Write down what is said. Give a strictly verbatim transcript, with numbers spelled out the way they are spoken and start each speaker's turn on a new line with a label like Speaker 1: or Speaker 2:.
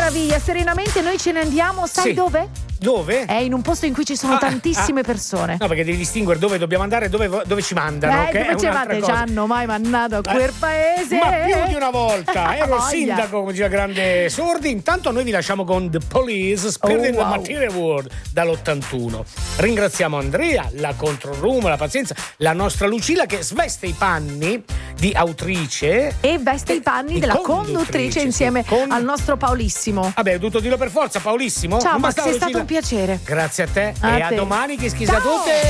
Speaker 1: meraviglia, serenamente noi ce ne andiamo, sai
Speaker 2: Sì.
Speaker 1: dove?
Speaker 2: Dove?
Speaker 1: È in un posto in cui ci sono
Speaker 2: Ah,
Speaker 1: tantissime
Speaker 2: ah.
Speaker 1: persone.
Speaker 2: No, perché devi distinguere dove dobbiamo andare e dove, dove ci mandano.
Speaker 1: Eh,
Speaker 2: che
Speaker 1: dove
Speaker 2: è
Speaker 1: ci
Speaker 2: un'altra
Speaker 1: mandate? Ci
Speaker 2: cosa.
Speaker 1: hanno mai mandato a quel
Speaker 2: Eh,
Speaker 1: paese?
Speaker 2: Ma più di una volta. Ero
Speaker 1: Voglia.
Speaker 2: sindaco, come diceva grande Sordi. Intanto noi vi lasciamo con The Police, Spirit
Speaker 1: Oh,
Speaker 2: in the
Speaker 1: wow.
Speaker 2: Material World dall'ottantuno. Ringraziamo Andrea, la Controroom, la pazienza, la nostra Lucilla che sveste i panni di autrice
Speaker 1: E veste i panni
Speaker 2: di
Speaker 1: della
Speaker 2: conduttrice,
Speaker 1: conduttrice
Speaker 2: sì,
Speaker 1: insieme
Speaker 2: con-
Speaker 1: al nostro Paolissimo.
Speaker 2: Vabbè, ho dovuto dirlo per forza, Paolissimo.
Speaker 1: Ciao
Speaker 2: Non
Speaker 1: Max,
Speaker 2: bastava
Speaker 1: è stato
Speaker 2: Lucilla?
Speaker 1: un piacere.
Speaker 2: Grazie a te
Speaker 1: A
Speaker 2: e a
Speaker 1: te.
Speaker 2: domani, che schisa
Speaker 1: Ciao.
Speaker 2: tutte.